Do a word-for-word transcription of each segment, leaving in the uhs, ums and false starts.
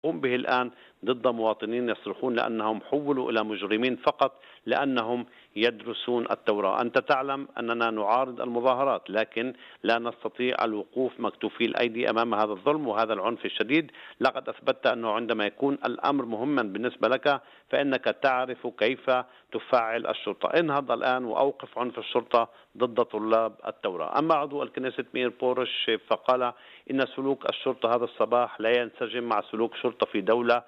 يقوم به الآن ضد مواطنين يصرخون لأنهم حولوا إلى مجرمين فقط لأنهم يدرسون التوراة. أنت تعلم أننا نعارض المظاهرات، لكن لا نستطيع الوقوف مكتوفي الأيدي أمام هذا الظلم وهذا العنف الشديد. لقد أثبتت أنه عندما يكون الأمر مهما بالنسبة لك فإنك تعرف كيف تفعل الشرطة. انهض الآن وأوقف عنف الشرطة ضد طلاب التوراة. أما عضو الكنيست مير بورش فقال إن سلوك الشرطة هذا الصباح لا ينسجم مع سلوك شرطة في دولة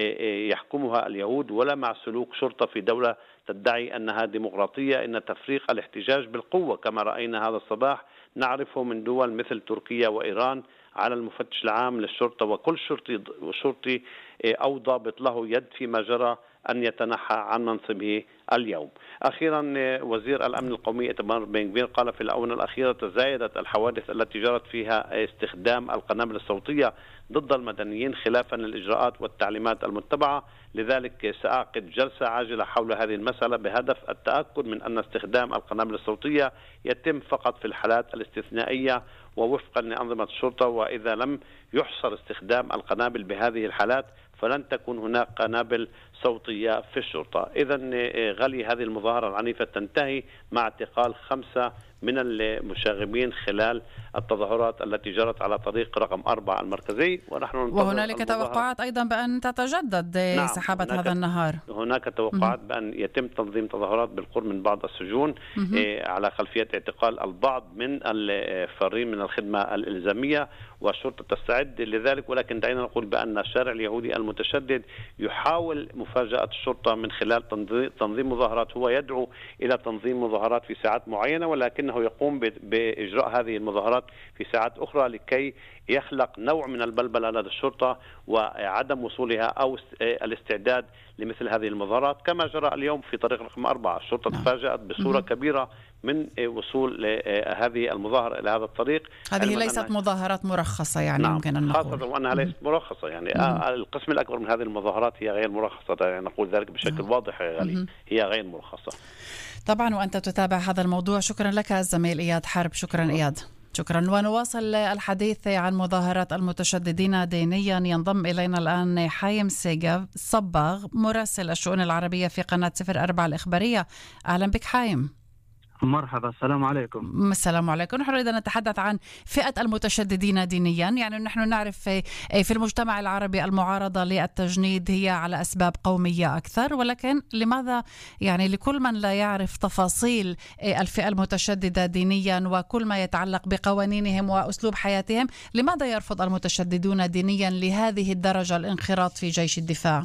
يحكمها اليهود ولا مع سلوك شرطة في دولة تدعي أنها ديمقراطية. إن تفريق الاحتجاج بالقوة كما رأينا هذا الصباح نعرفه من دول مثل تركيا وإيران على المفتش العام للشرطة، وكل شرطي شرطي أو ضابط له يد فيما جرى أن يتنحى عن منصبه اليوم. أخيرا وزير الأمن القومي إيتمار بن غفير قال في الآونة الأخيرة تزايدت الحوادث التي جرت فيها استخدام القنابل الصوتية ضد المدنيين خلافا للإجراءات والتعليمات المتبعة، لذلك سأعقد جلسة عاجلة حول هذه المسألة بهدف التأكد من أن استخدام القنابل الصوتية يتم فقط في الحالات الاستثنائية ووفقا لأنظمة الشرطة، وإذا لم يحصر استخدام القنابل بهذه الحالات فلن تكون هناك قنابل صوتية في الشرطة. إذا غلي هذه المظاهرة العنيفة تنتهي مع اعتقال خمسة من المشاغبين خلال التظاهرات التي جرت على طريق رقم أربعة المركزي، ونحن وهنالك توقعات أيضا بأن تتجدد نعم سحابة هذا النهار. هناك توقعات م- بأن يتم تنظيم تظاهرات بالقرب من بعض السجون إيه على خلفية اعتقال البعض من الفارين من الخدمة الإلزامية، والشرطة تستعد لذلك. ولكن دعينا نقول بأن الشارع اليهودي المتشدد يحاول مفاجأة الشرطة من خلال تنظيم مظاهرات. هو يدعو إلى تنظيم مظاهرات في ساعات معينة، ولكنه يقوم بإجراء هذه المظاهرات في ساعات أخرى لكي يخلق نوع من البلبلة لدى الشرطة وعدم وصولها أو الاستعداد لمثل هذه المظاهرات كما جرى اليوم في طريق رقم أربعة. الشرطة نعم. تفاجأت بصورة م- كبيرة من وصول هذه المظاهرة إلى هذا الطريق. هذه ليست مظاهرات مرخصة يعني نعم. يمكن أن نقول خاصة وأنها ليست مرخصة يعني آه القسم الأكبر من هذه المظاهرات هي غير مرخصة، يعني نقول ذلك بشكل نعم. واضح يا غالي، هي غير مرخصة طبعا. وأنت تتابع هذا الموضوع. شكرا لك الزميل إياد حرب. شكرا إياد. شكرا. ونواصل الحديث عن مظاهرات المتشددين دينيا. ينضم إلينا الآن حايم سيجا صباغ مراسل الشؤون العربية في قناة صفر أربعة الإخبارية. أهلا بك حايم. مرحبا. السلام عليكم. السلام عليكم. نحن نريد أن نتحدث عن فئة المتشددين دينيا. يعني نحن نعرف في, في المجتمع العربي المعارضة للتجنيد هي على أسباب قومية أكثر، ولكن لماذا يعني لكل من لا يعرف تفاصيل الفئة المتشددة دينيا وكل ما يتعلق بقوانينهم وأسلوب حياتهم، لماذا يرفض المتشددون دينيا لهذه الدرجة الانخراط في جيش الدفاع؟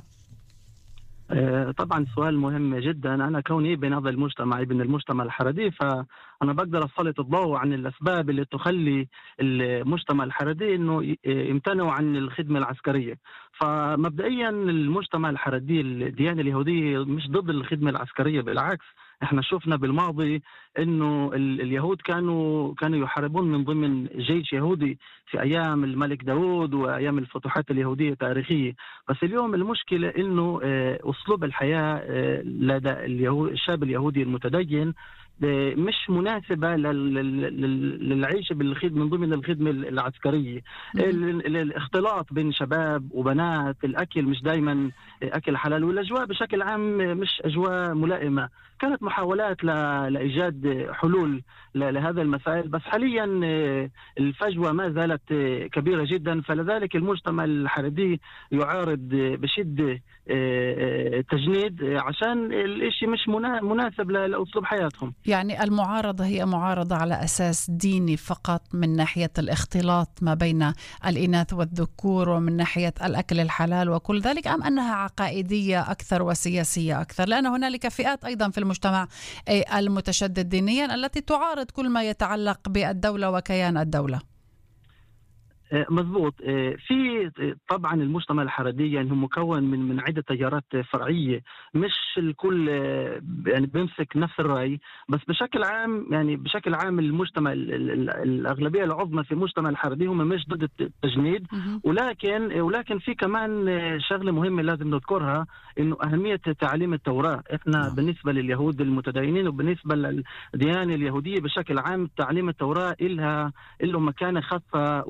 طبعا سؤال مهم جدا. أنا كوني ابن هذا المجتمع ابن المجتمع الحردي فأنا بقدر أسلط الضوء عن الأسباب اللي تخلي المجتمع الحردي أنه يمتنعوا عن الخدمة العسكرية. فمبدئيا المجتمع الحردي الديانة اليهودية مش ضد الخدمة العسكرية، بالعكس احنا شفنا بالماضي انه اليهود كانوا كانوا يحاربون من ضمن جيش يهودي في ايام الملك داود وايام الفتوحات اليهوديه التاريخيه. بس اليوم المشكله انه اسلوب الحياه لدى الشاب اليهودي المتدين مش مناسبة للعيش بالخدمة من ضمن الخدمة العسكرية. الاختلاط بين شباب وبنات، الأكل مش دايما أكل حلال، والأجواء بشكل عام مش أجواء ملائمة. كانت محاولات لإيجاد حلول لهذا المسائل، بس حاليا الفجوة ما زالت كبيرة جدا. فلذلك المجتمع الحردي يعارض بشدة التجنيد عشان الاشي مش مناسب لأسلوب حياتهم. يعني المعارضة هي معارضة على أساس ديني فقط من ناحية الاختلاط ما بين الإناث والذكور ومن ناحية الأكل الحلال وكل ذلك، أم أنها عقائدية أكثر وسياسية أكثر؟ لأن هنالك فئات أيضا في المجتمع المتشدد دينيا التي تعارض كل ما يتعلق بالدولة وكيان الدولة. مضبوط. في طبعا المجتمع الحردي يعني هو مكون من من عده تيارات فرعيه، مش الكل يعني بيمسك نفس الراي، بس بشكل عام يعني بشكل عام المجتمع الاغلبيه العظمى في المجتمع الحردي هم مش ضد التجنيد. ولكن ولكن في كمان شغله مهمه لازم نذكرها، انه اهميه تعليم التوراه. احنا بالنسبه لليهود المتدينين وبالنسبه للديانه اليهوديه بشكل عام تعليم التوراه لها له مكانه خاصه، و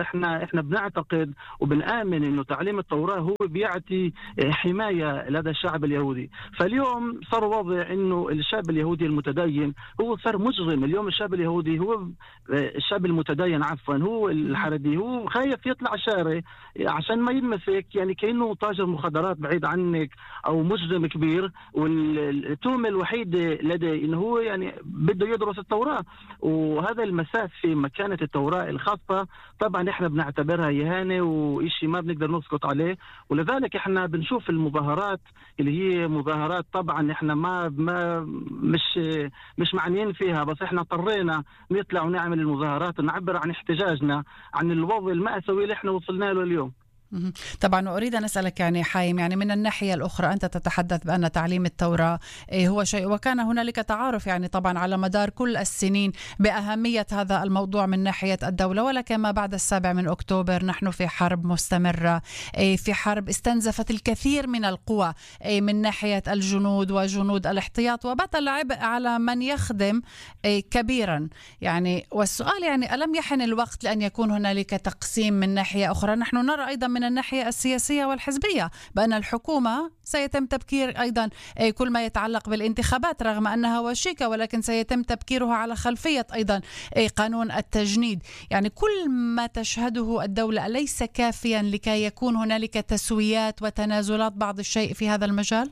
احنا احنا بنعتقد وبنآمن انه تعليم التوراة هو بيعطي حماية لدى الشعب اليهودي. فاليوم صار واضح انه الشعب اليهودي المتدين هو صار مجرم. اليوم الشعب اليهودي هو الشعب المتدين عفوا هو الحربي هو خايف يطلع الشارع عشان ما ينمسك، يعني كأنه تاجر مخدرات بعيد عنك او مجرم كبير، والتهمة الوحيدة لديه انه هو يعني بده يدرس التوراة. وهذا المساس في مكانة التوراة الخاصة طبعا احنا بنعتبرها إهانة وإشي ما بنقدر نسكت عليه. ولذلك احنا بنشوف المظاهرات اللي هي مظاهرات طبعا احنا ما ما مش مش معنيين فيها، بس احنا اضطرينا نطلع ونعمل المظاهرات ونعبر عن احتجاجنا عن الوضع المأساوي اللي احنا وصلنا له اليوم. طبعا أريد أن أسألك يعني حايم، يعني من الناحية الأخرى أنت تتحدث بأن تعليم التوراة هو شيء، وكان هنالك تعارف يعني طبعا على مدار كل السنين بأهمية هذا الموضوع من ناحية الدولة، ولكن ما بعد السابع من أكتوبر نحن في حرب مستمرة، في حرب استنزفت الكثير من القوى من ناحية الجنود وجنود الاحتياط، وبات العبء على من يخدم كبيرا. يعني والسؤال يعني ألم يحن الوقت لأن يكون هنالك تقسيم من ناحية أخرى؟ نحن نرى أيضا من الناحية السياسية والحزبية بأن الحكومة سيتم تبكير أيضا كل ما يتعلق بالانتخابات رغم أنها وشيكة، ولكن سيتم تبكيرها على خلفية أيضا قانون التجنيد. يعني كل ما تشهده الدولة أليس كافيا لكي يكون هنالك تسويات وتنازلات بعض الشيء في هذا المجال؟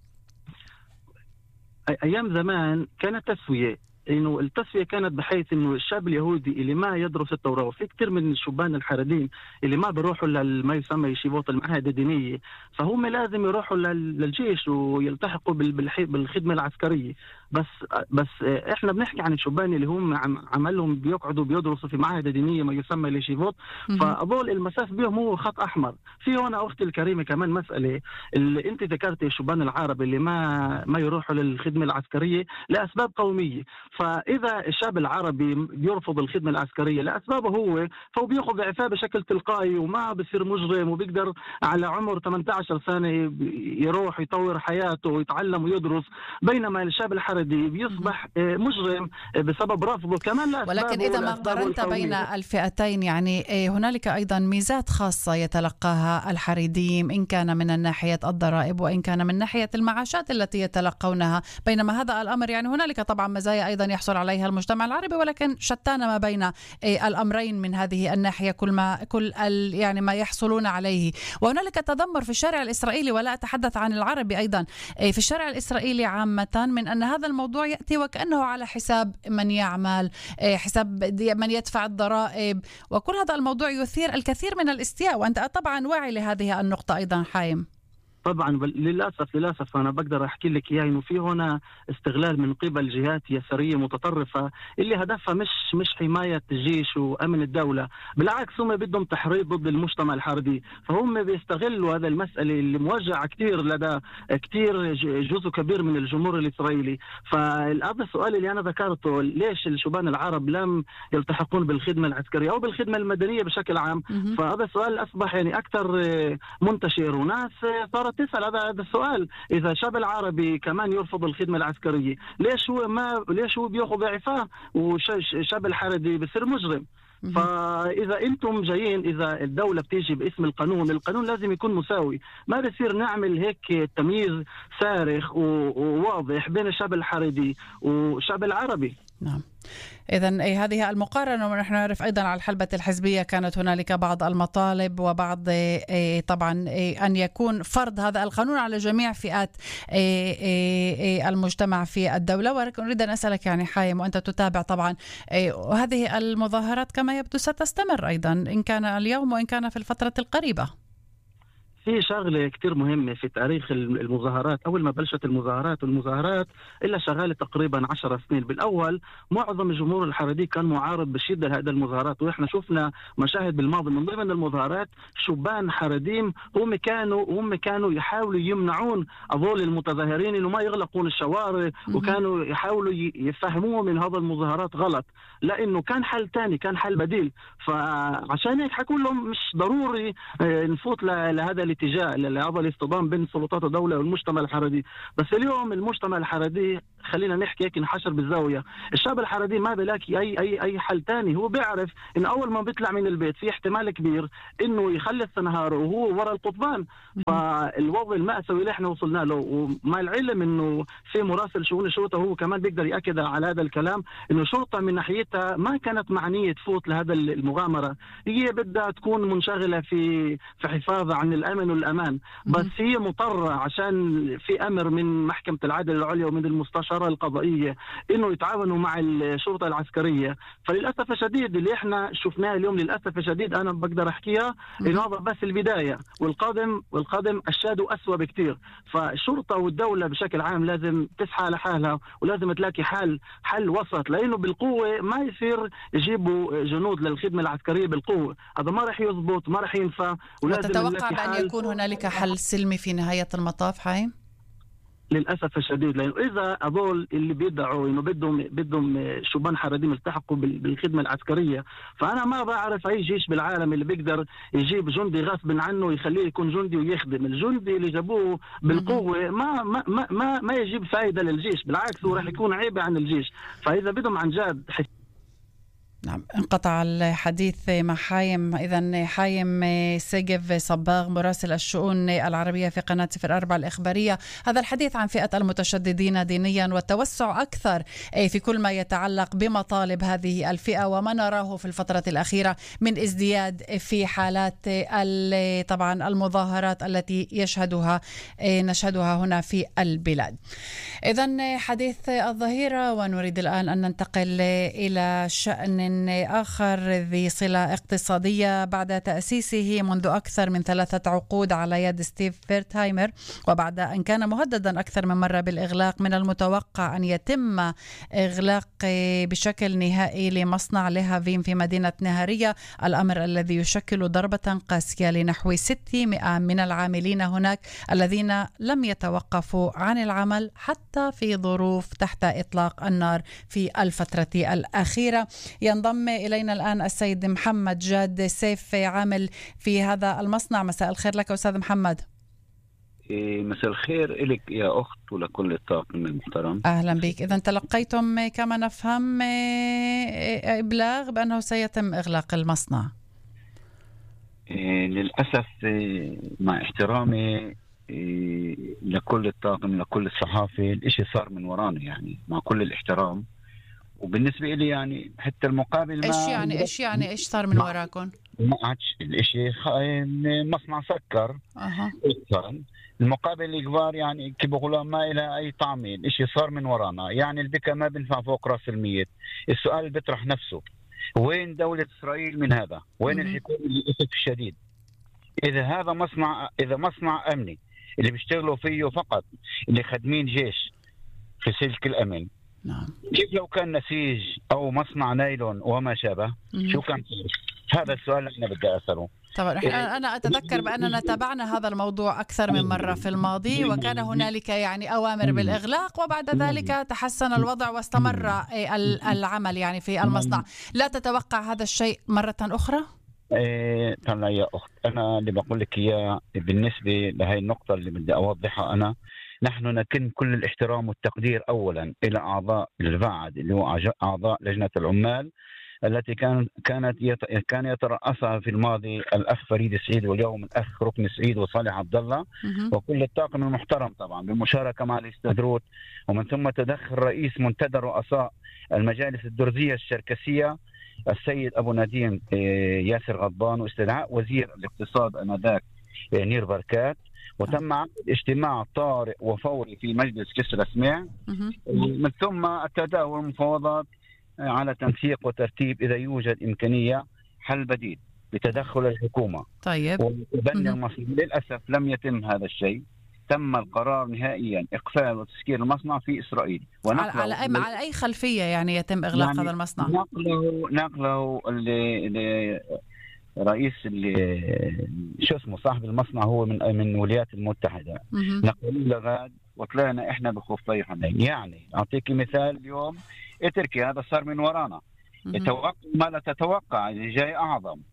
أيام زمان كانت تسوية، إنه التسوية كانت بحيث إنه الشاب اليهودي اللي ما يدرس التوراة، وفي كتير من الشبان الحربيين اللي ما بيروحوا لما يسمى يشيبوت المعاهد الدينية، فهم لازم يروحوا للجيش ويلتحقوا بالخدمة العسكرية. بس بس إحنا بنحكي عن الشبان اللي هم عملهم بيقعدوا بيدرسوا في معاهد دينية ما يسمى اليشيبوت، فأظل المساس بيهم هو خط أحمر. في هنا أختي الكريمة كمان مسألة اللي أنت ذكرتي، الشبان العرب اللي ما ما يروحوا للخدمة العسكرية لأسباب قومية. فإذا الشاب العربي بيرفض الخدمة العسكرية لأسبابه هو، فهو بيأخذ إعفاء بشكل تلقائي وما بصير مجرم، وبيقدر على عمر ثمانية عشر سنة يروح يطور حياته ويتعلم ويدرس، بينما الشاب الحربي بيصبح مجرم بسبب رفضه كمان لأسبابه. ولكن إذا ما قارنت بين الفئتين يعني هنالك أيضا ميزات خاصة يتلقاها الحريديم، إن كان من ناحية الضرائب وإن كان من ناحية المعاشات التي يتلقونها، بينما هذا الأمر يعني هنالك طبعا مزايا أيضا يحصل عليها المجتمع العربي، ولكن شتان ما بين الأمرين من هذه الناحية كل ما كل يعني ما يحصلون عليه. وهنالك تذمر في الشارع الإسرائيلي، ولا أتحدث عن العربي أيضا، في الشارع الإسرائيلي عامة، من أن هذا الموضوع يأتي وكأنه على حساب من يعمل، حساب من يدفع الضرائب، وكل هذا الموضوع يثير الكثير من الاستياء، وأنت طبعا واعي لهذه النقطة أيضا حايم. طبعا للأسف للأسف أنا بقدر أحكي لك إياه إنه في هنا استغلال من قبل جهات يسارية متطرفة اللي هدفها مش مش حماية الجيش وأمن الدولة، بالعكس هم بدهم تحريض ضد المجتمع الحربي. فهم بيستغلوا هذا المسألة اللي موجعة كتير لدى كتير جزء كبير من الجمهور الإسرائيلي. فهذا السؤال اللي أنا ذكرته، ليش الشبان العرب لم يلتحقون بالخدمة العسكرية أو بالخدمة المدنية بشكل عام؟ فهذا السؤال أصبح يعني أكثر منتشر، وناس صارت تسأل هذا هذا السؤال. إذا الشاب العربي كمان يرفض الخدمة العسكرية، ليش هو ما ليش هو بيأخذ إعفاء والشاب الحربي بصير مجرم؟ فإذا أنتم جايين، إذا الدولة بتيجي باسم القانون، القانون لازم يكون مساوي، ما بصير نعمل هيك تمييز صارخ وواضح بين الشاب الحربي والشاب العربي. نعم. إذن هذه المقارنة، ونحن نعرف أيضا على الحلبة الحزبية كانت هنالك بعض المطالب وبعض طبعا أن يكون فرض هذا القانون على جميع فئات المجتمع في الدولة. ولكن أريد أن أسألك يعني حايم، وأنت تتابع طبعا هذه المظاهرات كما يبدو ستستمر أيضا، إن كان اليوم وإن كان في الفترة القريبة. في شغلة كتير مهمة في تاريخ المظاهرات. أول ما بلشت المظاهرات والمظاهرات إلا شغالة تقريبا عشر سنين. بالأول معظم الجمهور الحربي كان معارض بشدة لهذه المظاهرات، وإحنا شفنا مشاهد بالماضي من ضمن المظاهرات شبان حربيين هم كانوا هم كانوا يحاولوا يمنعون أظل المتظاهرين إنه ما يغلقون الشوارع، وكانوا يحاولوا يفهموهم من هذا المظاهرات غلط، لأنه كان حل تاني، كان حل بديل. فعشان هيك حكوا لهم مش ضروري نفوت لهذا الاتجاه لهذا الاصطدام بين سلطات الدوله والمجتمع الحردي. بس اليوم المجتمع الحردي خلينا نحكي هيك انحشر بالزاويه، الشعب الحردي ما بلاقي اي اي اي حل ثاني، هو بيعرف انه اول ما بيطلع من البيت في احتمال كبير انه يخلص نهاره وهو ورا القضبان. فالوضع المأساوي اللي احنا وصلنا له، ومع العلم انه في مراسل شؤون الشرطه هو كمان بيقدر ياكد على هذا الكلام، انه الشرطه من ناحيتها ما كانت معنيه تفوت لهذا المغامره، هي بدها تكون منشغله في في حفاظ عن الامن والامان، بس هي مضطره عشان في امر من محكمه العدل العليا ومن المستشاره القضائيه انه يتعاونوا مع الشرطه العسكريه. فللاسف الشديد اللي احنا شفناه اليوم للاسف الشديد انا بقدر احكيها انه هذا بس البدايه، والقادم والقادم اشد واسوأ بكثير. فالشرطه والدوله بشكل عام لازم تسعى لحالها، ولازم تلاقي حل حل وسط، لانه بالقوه ما يصير يجيبوا جنود للخدمه العسكريه بالقوه، هذا ما راح يزبط ما راح ينفع. ولازم وتتوقع بأن يكون هنالك حل سلمي في نهاية المطاف حايم؟ للاسف الشديد، لانه اذا هذول اللي بيدعوا انه بدهم بدهم شبان حراديم يلتحقوا بالخدمه العسكريه، فانا ما بعرف اي جيش بالعالم اللي بيقدر يجيب جندي غصب عنه ويخليه يكون جندي ويخدم. الجندي اللي جابوه بالقوه ما ما ما ما, ما يجيب فائده للجيش، بالعكس هو راح يكون عيب عن الجيش. فاذا بدهم عن جد. نعم، انقطع الحديث مع حايم. إذن حايم سيجف صباغ مراسل الشؤون العربية في قناة صفر أربعة الإخبارية، هذا الحديث عن فئة المتشددين دينيا والتوسع أكثر في كل ما يتعلق بمطالب هذه الفئة وما نراه في الفترة الأخيرة من ازدياد في حالات طبعا المظاهرات التي يشهدها نشهدها هنا في البلاد. إذن حديث الظهيرة، ونريد الآن أن ننتقل إلى شأن آخر ذي صلة اقتصادية. بعد تأسيسه منذ أكثر من ثلاثة عقود على يد ستيف فيرتهايمر، وبعد أن كان مهددا أكثر من مرة بالإغلاق، من المتوقع أن يتم إغلاق بشكل نهائي لمصنع لهافين في مدينة نهارية، الأمر الذي يشكل ضربة قاسية لنحو ستمائة من العاملين هناك الذين لم يتوقفوا عن العمل حتى في ظروف تحت إطلاق النار في الفترة الأخيرة. ينضم إلينا الآن السيد محمد جاد سيف، عامل في هذا المصنع. مساء الخير لك أستاذ محمد. مساء الخير لك يا أخت ولكل الطاقم المحترم. أهلا بك. إذن تلقيتم كما نفهم إبلاغ بأنه سيتم إغلاق المصنع؟ للأسف مع احترامي لكل الطاقم لكل الصحافة، الاشي صار من ورانا، يعني مع كل الاحترام. وبالنسبة لي يعني حتى المقابل ما إيش يعني إيش يعني إيش صار من وراكم؟ ما عادش الاشي مصنع سكر. أها. المقابل الكبار يعني كيف بقولوا ما إلى أي طعمين، الاشي صار من ورانا، يعني البكا ما بنفع فوق رأس الميت. السؤال اللي بيطرح نفسه، وين دولة إسرائيل من هذا؟ وين الحكومة للأسف الشديد؟ إذا هذا مصنع إذا مصنع أمني اللي بيشتغلوا فيه فقط اللي خدمين جيش في سلك الأمن، نعم. كيف لو كان نسيج أو مصنع نايلون وما شابه شو كان فيه؟ هذا السؤال اللي أنا بدي أسأله. طبعا أنا أتذكر بأننا تابعنا هذا الموضوع أكثر من مرة في الماضي، وكان هنالك يعني أوامر بالإغلاق، وبعد ذلك تحسن الوضع واستمر العمل يعني في المصنع. لا تتوقع هذا الشيء مرة أخرى؟ إيه طلع يا أخت، أنا اللي بقول لك إياه بالنسبة لهي النقطة اللي بدي أوضحها، أنا نحن نكن كل الاحترام والتقدير أولا إلى أعضاء البعث اللي هو أعضاء لجنة العمال التي كان كانت يت... كان يترأسها في الماضي الأخ فريد السعيد، واليوم الأخ ركن السعيد وصالح عبد الله، وكل الطاقم المحترم طبعا بالمشاركة مع الاستاذروت، ومن ثم تدخل رئيس منتدى رؤساء المجالس الدرزية الشركسية السيد أبو نديم ياسر غضبان، واستدعاء وزير الاقتصاد آنذاك نير بركات، وتم عقد اجتماع طارئ وفوري في مجلس كسرى سميع، من ثم التداول والمفاوضات على تنسيق وترتيب إذا يوجد إمكانية حل بديل بتدخل الحكومة. طيب. وبني المصنع. للأسف لم يتم هذا الشيء، تم القرار نهائيا إقفال وتسكير المصنع في إسرائيل. على, على, أي, على أي خلفية يعني يتم إغلاق يعني هذا المصنع؟ نقله نقله اللي رئيس اللي شو اسمه صاحب المصنع هو من من الولايات المتحدة، نقلوا لغاد وطلعنا إحنا بخفي حنين. يعني أعطيك مثال، اليوم اتركي هذا صار من ورانا، توقع ما لا تتوقع اللي جاي أعظم.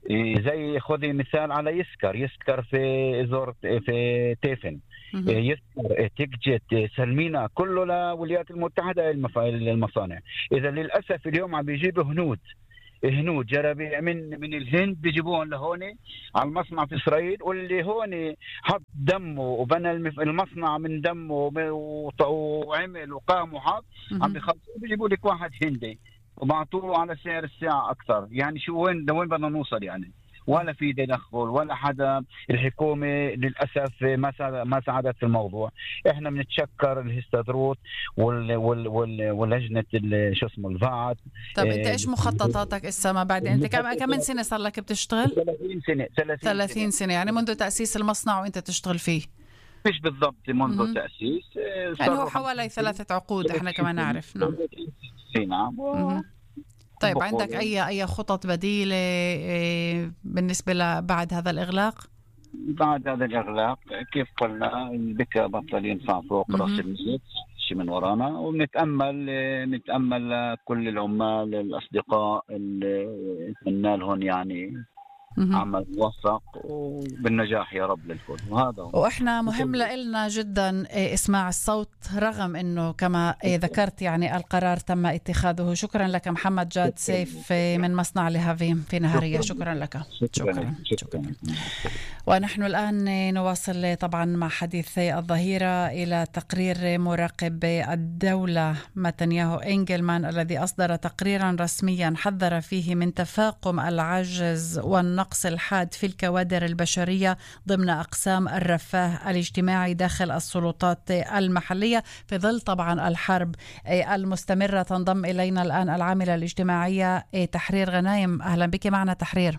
زي خذي مثال على يسكر يسكر في زور في تيفن، يسكر تكجت سلمينا كله للولايات المتحدة المصانع. إذا للأسف اليوم عم بيجيبوا هنود هنود جرابيع من من الهند بيجيبوهم لهون على المصنع في إسرائيل، واللي هون حط دمه وبنى المصنع من دمه وعمل وقام وحط عم بيخلصوا بيجيبوا لك واحد هندي وبعطوه على سعر الساعة أكثر. يعني شو وين لوين بدنا نوصل يعني؟ ولا في تدخل ولا حدا. الحكومة للأسف ما ما ساعدت في الموضوع. احنا بنتشكر الهستادروت وال وال وال ولجنة شو اسمه الفاعت. طب انت ايش مخططاتك اسا ما بعد؟ انت كم كم سنة صار لك بتشتغل؟ ثلاثين سنة. ثلاثين سنة يعني منذ تأسيس المصنع وانت تشتغل فيه؟ مش بالضبط منذ م- تأسيس، يعني هو حوالي ثلاثة عقود احنا كمان نعرف. نعم. نعم. طيب عندك أي أي خطط بديلة بالنسبة لبعد هذا الإغلاق؟ بعد هذا الإغلاق كيف قلنا البكا بطل ينفع فوق رأس الميت شيء من ورانا، ونتأمل نتأمل كل العمال الأصدقاء اللي نتمنى لهم يعني عمل موفق وبالنجاح يا رب للكل. وهذا واحنا مهم لنا جدا اسماع الصوت رغم انه كما ذكرت يعني القرار تم اتخاذه. شكرا لك محمد جاد سيف من مصنع لهافيم في نهارية. شكرا لك. شكرا, شكرا. شكرا. ونحن الآن نواصل طبعا مع حديث الظهيرة إلى تقرير مراقب الدولة متنياهو إنجلمان الذي أصدر تقريرا رسميا حذر فيه من تفاقم العجز والنقص الحاد في الكوادر البشرية ضمن أقسام الرفاه الاجتماعي داخل السلطات المحلية في ظل طبعا الحرب المستمرة. تنضم إلينا الآن العاملة الاجتماعية تحرير غنايم. أهلا بك معنا تحرير.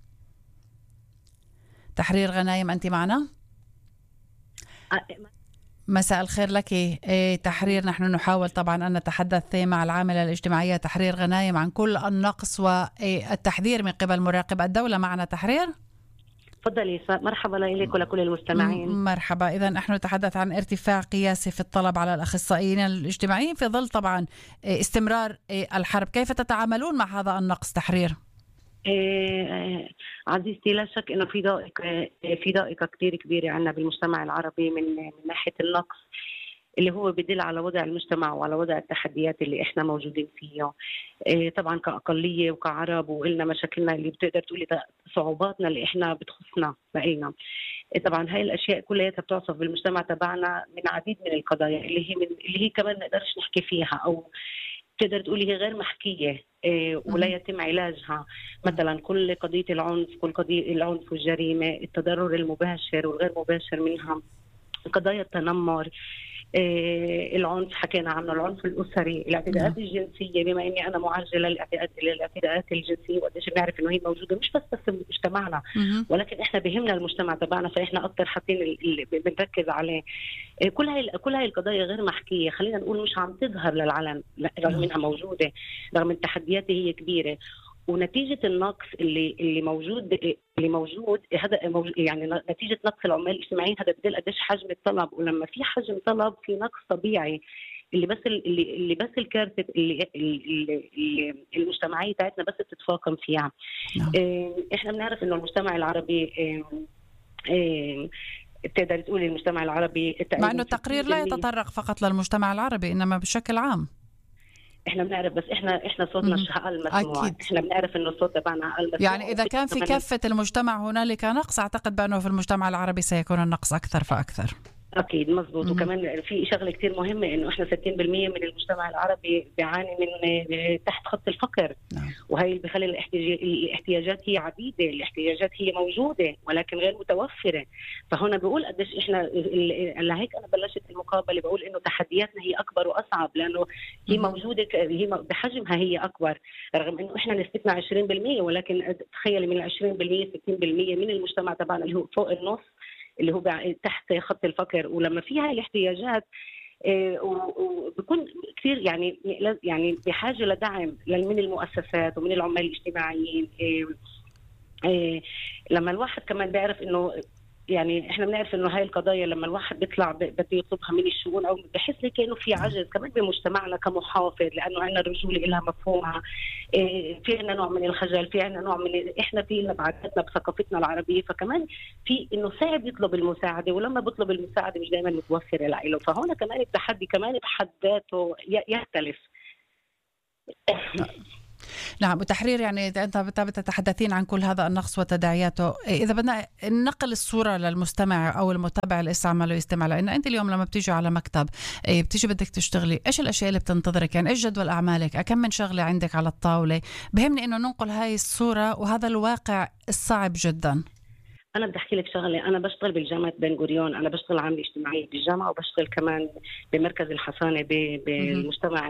تحرير غنايم أنت معنا؟ مساء الخير لك تحرير. نحن نحاول طبعا أن نتحدث مع العاملة الاجتماعية تحرير غنايم عن كل النقص والتحذير من قبل مراقب الدولة. معنا تحرير. تفضلي. مرحبا لك ولكل المستمعين. مرحبا. إذا نحن نتحدث عن ارتفاع قياسي في الطلب على الأخصائيين الاجتماعيين في ظل طبعا استمرار الحرب. كيف تتعاملون مع هذا النقص تحرير؟ إيه عزيزتي، لا شك انه في ضائقه في ضائقه كثير كبيره عندنا بالمجتمع العربي من من ناحيه النقص اللي هو بدل على وضع المجتمع وعلى وضع التحديات اللي احنا موجودين فيها. إيه طبعا كاقليه وكعرب وقلنا مشاكلنا اللي بتقدر تقولي صعوباتنا اللي احنا بتخصنا بقينا. إيه طبعا هاي الاشياء كلها بتعصف بالمجتمع تبعنا من عديد من القضايا اللي هي من اللي هي كمان ما نقدرش نحكي فيها او تقدر تقولي هي غير محكية ولا يتم علاجها. مثلا كل قضية العنف، كل قضية العنف والجريمة، التضرر المباشر والغير مباشر منها، قضايا التنمر، العنف حكينا عنه، العنف الأسري، الاعتداءات الجنسية. بما إني أنا معرجلة للاعتداءات الجنسية وقديش بنعرف إنه هي موجودة مش بس بس في مجتمعنا ولكن إحنا بهمنا المجتمع تبعنا فإحنا أكتر حاطين اللي بنركز عليه. كل هاي كل هاي القضايا غير محكية، خلينا نقول مش عم تظهر للعلن رغم إنها موجودة، رغم التحديات هي كبيرة. ونتيجة النقص اللي اللي موجود اللي موجود هذا يعني نتيجة نقص العمال الاجتماعيين هذا بدل قديش حجم الطلب. ولما في حجم طلب في نقص طبيعي اللي بس اللي اللي بس الكارثة اللي, اللي, اللي المجتمعية بتاعتنا بس بتتفاقم فيها. اه احنا بنعرف انه المجتمع العربي اه اه بتقدر تقولي المجتمع العربي مع انه التقرير لا يتطرق فقط للمجتمع العربي انما بشكل عام. احنا بنعرف بس احنا احنا صوتنا اقل مسموع. أكيد. احنا بنعرف انه الصوت تبعنا اقل مسموع. يعني اذا كان في كافة المجتمع هنالك نقص اعتقد بانه في المجتمع العربي سيكون النقص اكثر فاكثر. اكيد مزبوط. مم. وكمان في شغله كثير مهمه انه احنا ستين بالمئة من المجتمع العربي بيعاني من تحت خط الفقر. نعم. وهي اللي بخلي الاحتياجات هي عديده، الاحتياجات هي موجوده ولكن غير متوفره. فهنا بقول قديش احنا لهيك انا بلشت المقابله بقول انه تحدياتنا هي اكبر واصعب لانه هي مم. موجوده هي بحجمها هي اكبر رغم انه احنا نسبتنا عشرين بالمئة ولكن تخيلي من عشرين بالمئة ستين بالمئة من المجتمع تبعنا اللي هو فوق النص اللي هو تحت خط الفقر. ولما في هاي الاحتياجات وبكون كثير يعني يعني بحاجه لدعم من المؤسسات ومن العمال الاجتماعيين. لما الواحد كمان بيعرف انه يعني احنا بنعرف انه هاي القضايا لما الواحد بيطلع بده يطلبها من الشؤون او بحس لي كانه في عجز كمان بمجتمعنا كمحافظ، لانه عندنا الرجوله لها مفهومها، في عندنا نوع من الخجل، في عندنا نوع من احنا في بعاداتنا بثقافتنا العربيه، فكمان في انه صعب يطلب المساعده، ولما بيطلب المساعده مش دائما متوفره له، فهون كمان التحدي كمان بحد ذاته يختلف. نعم. وتحرير يعني أنت بتتحدثين عن كل هذا النقص وتداعياته. إذا بدنا ننقل الصورة للمستمع أو المتابع اللي استعمله يستمع، لأن أنت اليوم لما بتيجي على مكتب بتيجي بدك تشتغلي، إيش الأشياء اللي بتنتظرك؟ يعني إيش جدول أعمالك؟ أكم من شغلة عندك على الطاولة؟ بهمني إنه ننقل هاي الصورة وهذا الواقع الصعب جدا. أنا بدي أحكي لك شغلة، أنا بشتغل بالجامعة بن غوريون، أنا بشتغل عاملة اجتماعية بالجامعة، وبشتغل كمان بمركز الحصانة بالمجتمع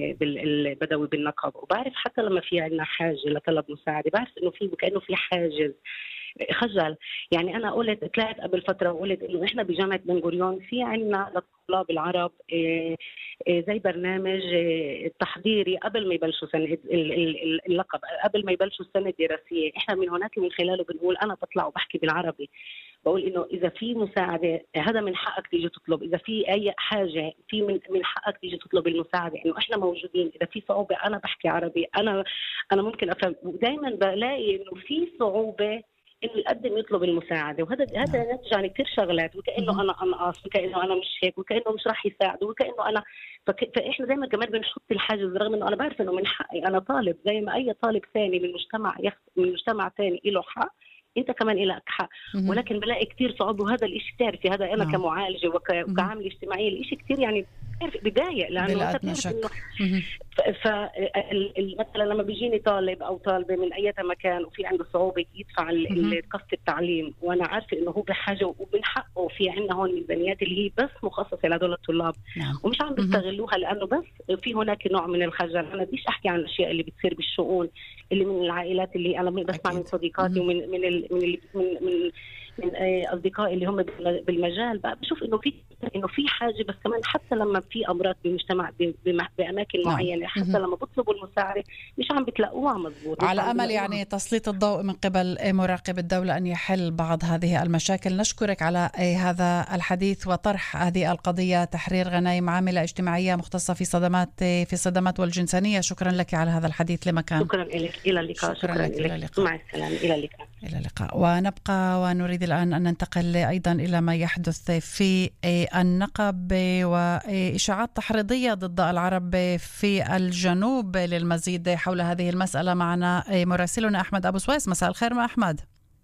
البدوي بالنقب، وبعرف حتى لما في عندنا حاجة لطلب مساعدة بعرف إنه في كأنه في حاجز خجل. يعني أنا قلت طلعت قبل فترة وقلت إنه إحنا بجامعة بن غوريون في عندنا للطلاب العرب إيه إيه زي برنامج إيه تحضيري قبل ما يبلشوا سنة اللقب، قبل ما يبلشوا السنة الدراسية، إحنا من هناك من خلاله بنقول أنا بطلع وبحكي بالعربي، بقول إنه إذا في مساعدة هذا من حقك تيجي تطلب، إذا في أي حاجة في من من حقك تيجي تطلب المساعدة، إنه إحنا موجودين، إذا في صعوبة أنا بحكي عربي، أنا أنا ممكن أفهم، ودائما بلاقي إنه في صعوبة انه يقدم يطلب المساعده، وهذا هذا ناتج عن كثير شغلات، وكانه انا انقص، وكانه انا مش هيك، وكانه مش راح يساعده، وكانه انا فك... فاحنا دائما كمان بنحط الحاجز، رغم انه انا بعرف انه من حقي انا طالب زي ما اي طالب ثاني من مجتمع يخ... من مجتمع ثاني له حق، انت كمان لك حق، ولكن بلاقي كثير صعوبه، وهذا الشيء بتعرفي هذا انا كمعالجه وك... وكعامله اجتماعيه الشيء كثير يعني بضايق، لانه انت بتعرف انه ف... مثلا لما بيجيني طالب او طالبه من اي مكان وفي عنده صعوبه يدفع قسط التعليم، وانا عارفه انه هو بحاجه ومن حقه، في عندنا هون ميزانيات اللي هي بس مخصصه لهدول الطلاب، نعم. ومش عم بيستغلوها لانه بس في هناك نوع من الخجل. انا بديش احكي عن الاشياء اللي بتصير بالشؤون اللي من العائلات اللي انا بسمع من صديقاتي ومن من ال... من ال... من من من اصدقائي اللي هم بالمجال، بقى بشوف انه في انه في حاجه، بس كمان حتى لما في امراض بمجتمع باماكن معينه، حتى لما بيطلبوا المساعده مش عم بتلاقوها مزبوط، على امل يعني تسليط الضوء من قبل مراقب الدوله ان يحل بعض هذه المشاكل. نشكرك على هذا الحديث وطرح هذه القضيه. تحرير غنايم، عامله اجتماعيه مختصه في صدمات في الصدمات والجنسانيه، شكرا لك على هذا الحديث لمكان. شكرا لك، الى اللقاء. شكرا, شكرا لك، الى اللقاء. مع السلامه، الى اللقاء. الى اللقاء. ونبقى ونريد الآن أن ننتقل أيضا إلى ما يحدث في النقب وإشاعات تحريضية ضد العرب في الجنوب. للمزيد حول هذه المسألة معنا مراسلنا أحمد أبو سويس. مساء الخير ما أحمد.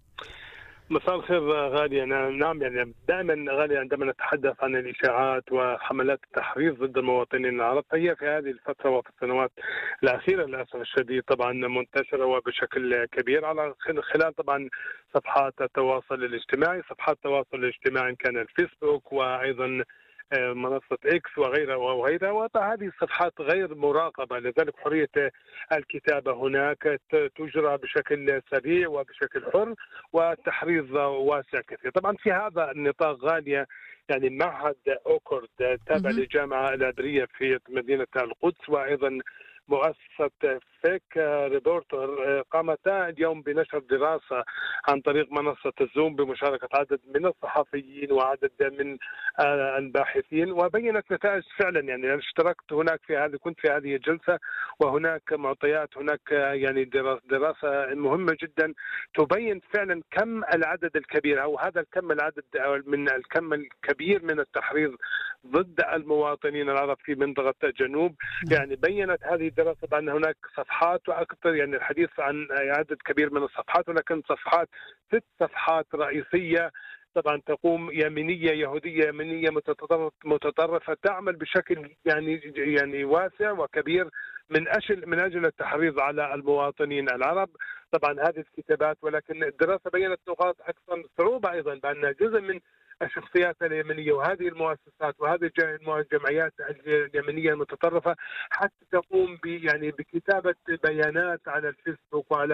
مساء الخير غالية. نعم، يعني دائما غالية عندما نتحدث عن الإشاعات وحملات التحريض ضد المواطنين العرب، فهي في هذه الفترة وفي السنوات الأخيرة للأسف الشديد طبعا منتشرة وبشكل كبير على خلال طبعا صفحات التواصل الاجتماعي، صفحات التواصل الاجتماعي كان الفيسبوك وأيضا منصة إكس وغيرها وغيرها، وهذه الصفحات غير مراقبة، لذلك حرية الكتابة هناك تجرى بشكل سريع وبشكل حر، والتحريض واسع كثير. طبعا في هذا النطاق غالية يعني معهد أوكورد تابع للجامعة العبرية في مدينة القدس، وأيضا مؤسسة فيك ريبورتر قامتا اليوم بنشر دراسة عن طريق منصة الزوم بمشاركة عدد من الصحفيين وعدد من الباحثين، وبينت نتائج فعلا. يعني أنا اشتركت هناك في هذه، كنت في هذه الجلسة، وهناك معطيات، هناك يعني دراسة مهمة جدا تبين فعلا كم العدد الكبير أو هذا الكم العدد من الكم الكبير من التحريض ضد المواطنين العرب في منطقة جنوب. يعني بينت هذه الدراسة بأن هناك صفحات وأكثر، يعني الحديث عن عدد كبير من الصفحات، ولكن صفحات ست صفحات رئيسية طبعا تقوم يمينية يهودية يمينية متطرفة تعمل بشكل يعني يعني واسع وكبير من أجل من أجل التحريض على المواطنين العرب. طبعا هذه الكتابات، ولكن الدراسة بينت نقاط أكثر صعوبة أيضا، بأن جزء من الشخصيات اليمنية وهذه المؤسسات وهذه الجمعيات اليمنية المتطرفة حتى تقوم ب يعني بكتابة بيانات على الفيسبوك وعلى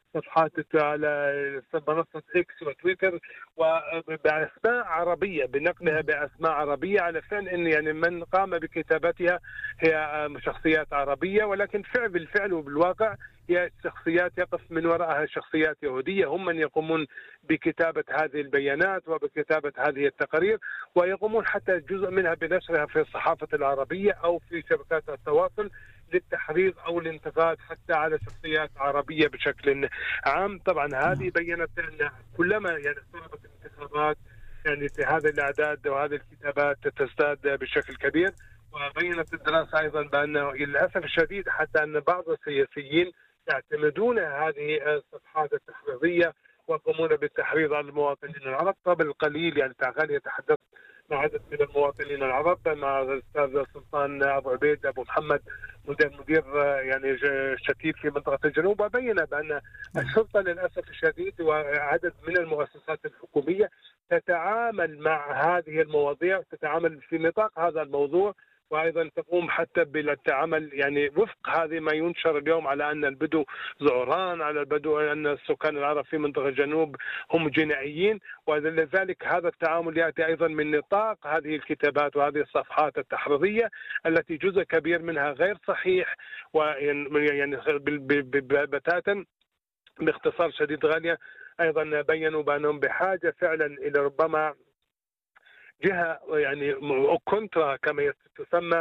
صفحات على منصة إكس وتويتر وبأسماء عربية، بنقلها بأسماء عربية على فعل أن يعني من قام بكتابتها هي شخصيات عربية، ولكن فعل بالفعل وبالواقع هي شخصيات يقف من وراءها شخصيات يهودية، هم من يقومون بكتابة هذه البيانات وبكتابة هذه التقارير، ويقومون حتى جزء منها بنشرها في الصحافة العربية أو في شبكات التواصل للتحريض أو الانتقاد حتى على شخصيات عربية بشكل عام. طبعا هذه بيّنت أن كلما يعني اقتربت الانتخابات يعني هذه الأعداد وهذه الكتابات تزداد بشكل كبير. وبيّنت الدراسة أيضا بأنه للأسف الشديد حتى أن بعض السياسيين يعتمدون هذه الصفحات التحريضية ويقومون بالتحريض على المواطنين العرب. قبل قليل يعني تعال يتحدث مع عدد من المواطنين العرب مع الأستاذ سلطان أبو عبيد أبو محمد مدير مدير يعني شتيت في منطقة الجنوب، وبين بأن الشرطة للأسف الشديد وعدد من المؤسسات الحكومية تتعامل مع هذه المواضيع، تتعامل في نطاق هذا الموضوع، وأيضا تقوم حتى بالتعامل يعني وفق هذه ما ينشر اليوم على أن البدو زعران، على البدو أن السكان العرب في منطقة الجنوب هم جنائيين، ولذلك هذا التعامل يأتي أيضا من نطاق هذه الكتابات وهذه الصفحات التحريضية التي جزء كبير منها غير صحيح ويعني بتاتا. باختصار شديد غالية أيضا بيّنوا بأنهم بحاجة فعلا إلى ربما جهة يعني كونترا كما تسمى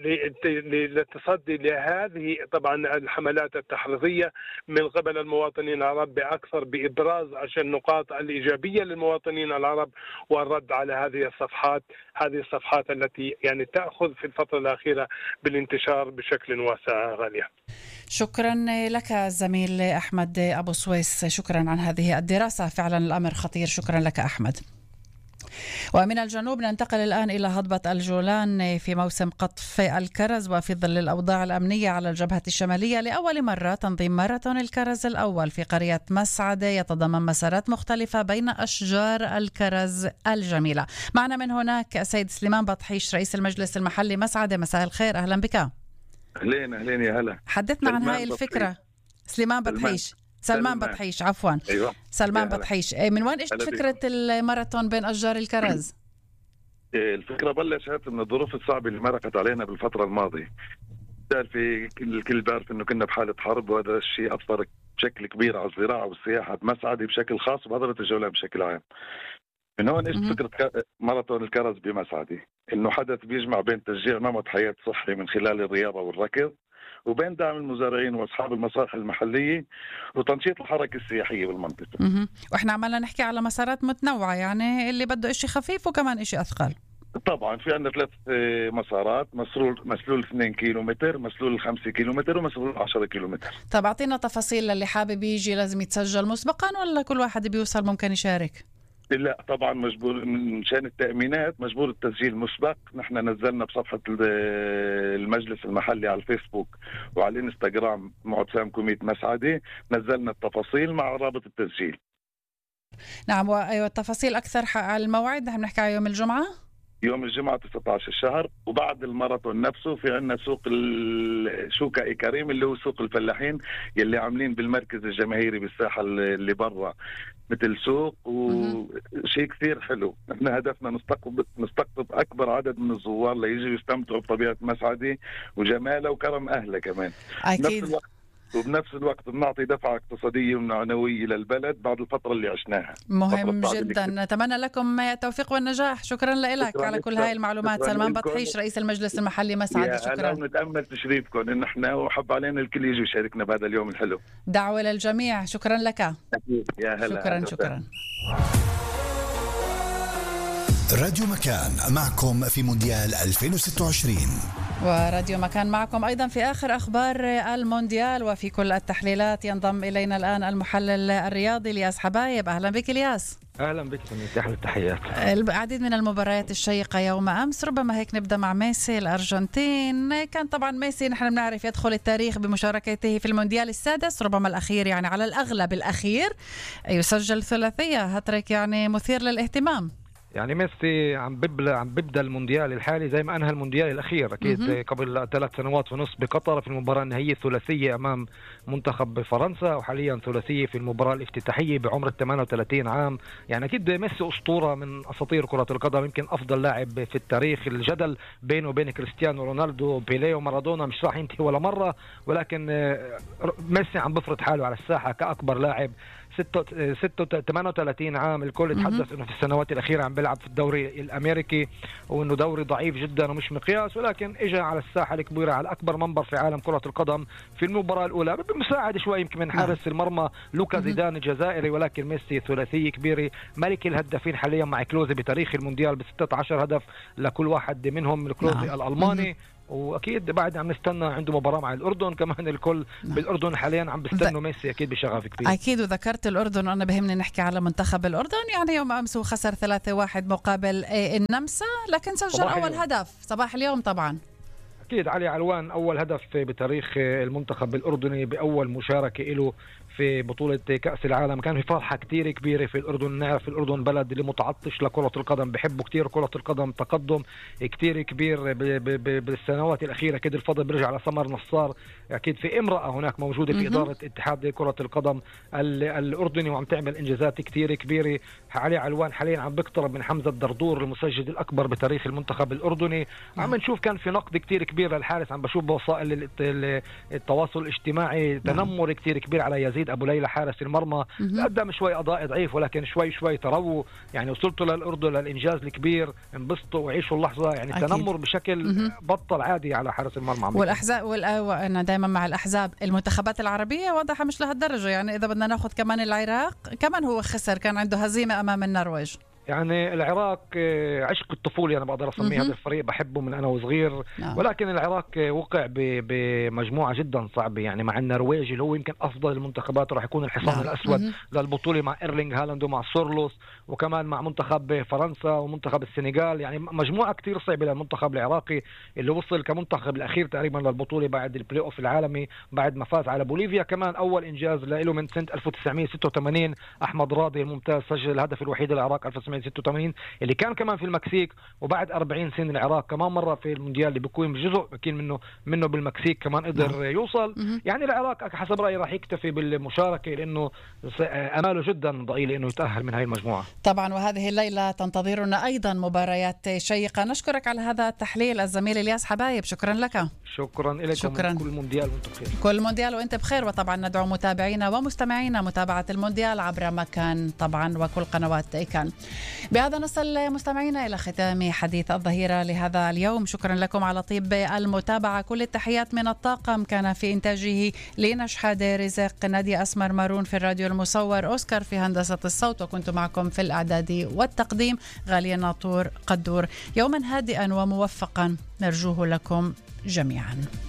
للتصدي لهذه طبعا الحملات التحريضية من قبل المواطنين العرب بأكثر بإبراز عشان النقاط الإيجابية للمواطنين العرب والرد على هذه الصفحات هذه الصفحات التي يعني تأخذ في الفترة الأخيرة بالانتشار بشكل واسع. غالية، شكرا لك زميل أحمد أبو سويس، شكرا عن هذه الدراسة، فعلا الأمر خطير. شكرا لك أحمد. ومن الجنوب ننتقل الآن إلى هضبة الجولان في موسم قطف الكرز، وفي ظل الأوضاع الأمنية على الجبهة الشمالية لأول مرة تنظيم ماراثون الكرز الأول في قرية مسعدة يتضمن مسارات مختلفة بين أشجار الكرز الجميلة. معنا من هناك السيد سليمان بطحيش رئيس المجلس المحلي مسعدة. مساء الخير، أهلا بك. أهلين أهلين يا هلا. حدثنا عن هاي الفكرة. سليمان بطحيش سلمان بطحيش عفوا أيوة. سلمان بطحيش، من وين اجت فكرة الماراثون بين أشجار الكرز؟ الفكرة بلشت من الظروف الصعبة اللي مرقت علينا بالفترة الماضية. في الكل بيعرف انه كنا بحالة حرب، وهذا الشيء أثر بشكل كبير على الزراعة والسياحة بمسعدة بشكل خاص وبهضبة الجولان بشكل عام. من هون اجت فكرة ماراثون الكرز بمسعدة، انه حدث بيجمع بين تشجيع نمط حياة صحي من خلال الرياضة والركض، وبين دعم المزارعين واصحاب المصالح المحليه وتنشيط الحركه السياحيه بالمنطقه. اها واحنا عمالنا نحكي على مسارات متنوعه، يعني اللي بده إشي خفيف وكمان إشي اثقل. طبعا في عندنا ثلاث مسارات، مسلول مسلول اثنين كيلومتر، مسلول خمسة كيلومتر، ومسلول عشرة كيلومتر. طب اعطينا تفاصيل للي حابب يجي، لازم يتسجل مسبقا ولا كل واحد بيوصل ممكن يشارك؟ لا طبعا مجبور مشان التأمينات، مجبور التسجيل مسبق. نحن نزلنا بصفحة المجلس المحلي على الفيسبوك وعلى الانستغرام معتصم كوميت مسعدة، نزلنا التفاصيل مع رابط التسجيل. نعم، والتفاصيل أكثر على الموعد نحن نحكي على يوم الجمعة؟ يوم الجمعة تسعة عشر الشهر. وبعد الماراثون نفسه في عندنا سوق شوكة اي كريم اللي هو سوق الفلاحين يلي عاملين بالمركز الجماهيري بالساحة اللي برا مثل سوق وشيء كثير حلو. نحن هدفنا نستقطب نستقطب أكبر عدد من الزوار ليجوا يستمتعوا بطبيعة مسعدة وجمالها وكرم أهلها كمان. أكيد. نفس الوقت وبنفس الوقت بنعطي دفعة اقتصادية ومعنوية للبلد بعد الفترة اللي عشناها. مهم جدا. نتمنى لكم التوفيق والنجاح. شكرا لك على كل هاي المعلومات. سلمان بطحيش رئيس المجلس المحلي مسعدة، شكرا. نتأمل تشريفكم إن احنا وحب علينا الكل يجي يشاركنا بهذا اليوم الحلو. دعوة للجميع. شكرا لك. يا هلا. شكرا شكرا. راديو مكان معكم في مونديال ألفين وستة وعشرين، وراديو مكان معكم أيضا في آخر أخبار المونديال وفي كل التحليلات. ينضم إلينا الآن المحلل الرياضي الياس حبايب. أهلا بك الياس. أهلا بك من أحلى التحيات. العديد من المباريات الشيقة يوم أمس، ربما هيك نبدأ مع ميسي الأرجنتين. كان طبعا ميسي نحن بنعرف يدخل التاريخ بمشاركته في المونديال السادس، ربما الأخير، يعني على الأغلب الأخير يسجل ثلاثية هاتريك، يعني مثير للاهتمام. يعني ميسي عم ببلع عم ببدا المونديال الحالي زي ما انهى المونديال الاخير اكيد م-م. قبل ثلاث سنوات ونص بقطر في المباراه النهائيه ثلاثيه امام منتخب فرنسا، وحاليا ثلاثيه في المباراه الافتتاحيه بعمر ثمانية وثلاثين عام. يعني اكيد ميسي اسطوره من اساطير كره القدم، يمكن افضل لاعب في التاريخ. الجدل بينه وبين كريستيانو رونالدو بيليه ومارادونا مش راح ينتهي ولا مره، ولكن ميسي عم بفرض حاله على الساحه كاكبر لاعب. ستة ثمانية وثلاثين عام، الكل يتحدث انه في السنوات الاخيره عم بيلعب في الدوري الامريكي وانه دوري ضعيف جدا ومش مقياس، ولكن اجى على الساحه الكبيره على اكبر منبر في عالم كره القدم في المباراه الاولى بمساعده شوي يمكن من حارس المرمى لوكا زيدان الجزائري. ولكن ميسي ثلاثيه كبيره، ملك الهدافين حاليا مع كلوزي بتاريخ المونديال ب ستة عشر هدف لكل واحد منهم، كلوزي الالماني. واكيد بعد عم نستنى عنده مباراه مع الاردن كمان، الكل نعم. بالاردن حاليا عم بيستنوا ميسي اكيد بشغف كبير. اكيد، وذكرت الاردن وانا بهمني نحكي على منتخب الاردن. يعني يوم امس خسر ثلاثة واحد مقابل النمسا، لكن سجل اول اليوم. هدف صباح اليوم طبعا. اكيد علي علوان اول هدف بتاريخ المنتخب الاردني باول مشاركه له في بطولة كأس العالم. كان في فرحة كتير كبيرة في الأردن. نعرف الأردن بلد اللي متعطش لكرة القدم، بحبوا كتير كرة القدم، تقدم كتير كبير بالسنوات الأخيرة. كده الفضل بيرجع لسمر نصار، أكيد في امرأة هناك موجودة في إدارة اتحاد كرة القدم الأردني وعم تعمل إنجازات كتير كبيرة. علي علوان حاليا عم بيقترب من حمزة الدردور المسجل الأكبر بتاريخ المنتخب الأردني. عم نشوف كان في نقد كتير كبير للحارس، عم بشوف بوسائل التواصل الاجتماعي تنمر كتير كبير على يزيد أبو ليلى حارس المرمى. قدم شوي أداء ضعيف، ولكن شوي شوي ترووا. يعني وصلتوا للأردن للإنجاز الكبير، انبسطوا وعيشوا اللحظة. يعني أكيد. التنمر بشكل مم. بطل عادي على حارس المرمى. والأحزاب وأنا دائما مع الأحزاب. المنتخبات العربية واضحة مش لهالدرجة. يعني إذا بدنا ناخذ كمان العراق، كمان هو خسر، كان عنده هزيمة أمام النرويج. يعني العراق عشق الطفولة، أنا بقدر أسميه هذا الفريق، بحبه من أنا وصغير. نعم. ولكن العراق وقع بمجموعة جدا صعبة، يعني مع النرويج اللي هو يمكن أفضل المنتخبات، راح يكون الحصان نعم. الأسود مم. للبطولة، مع إيرلينغ هالاند ومع سورلوس، وكمان مع منتخب فرنسا ومنتخب السنغال. يعني مجموعة كتير صعبة للمنتخب العراقي اللي وصل كمنتخب الأخير تقريبا للبطولة بعد البلاي أوف العالمي، بعد ما فاز على بوليفيا. كمان أول إنجاز له من سنة ألف وتسعمائة وستة وثمانين، أحمد راضي الممتاز سجل الهدف الوحيد للعراق ألف وتسعمائة وستة وثمانين اللي كان كمان في المكسيك. وبعد أربعين سنة العراق كمان مرة في المونديال اللي بيكون جزء أكيد منه منه بالمكسيك كمان قدر نعم. يوصل. مم. يعني العراق حسب رأيي راح يكتفي بالمشاركة، لأنه أماله جدا ضئيل إنه يتأهل من هاي المجموعة طبعا. وهذه الليلة تنتظرنا أيضا مباريات شيقة. نشكرك على هذا التحليل الزميل الياس حبايب، شكرا لك. شكرا لكم. شكرا. كل مونديال وانتم بخير. كل مونديال وانت بخير. وطبعا ندعو متابعينا ومستمعينا متابعة المونديال عبر مكان طبعا وكل قنوات كان. بهذا نصل مستمعينا إلى ختام حديث الظهيرة لهذا اليوم. شكرا لكم على طيب المتابعة. كل التحيات من الطاقم، كان في إنتاجه لينا شحادة، رزق، نادية أسمر، مارون في الراديو المصور، أوسكار في هندسة الصوت، وكنت معكم في الإعداد والتقديم غالية ناطور قدور. يوما هادئا وموفقا نرجوه لكم جميعا.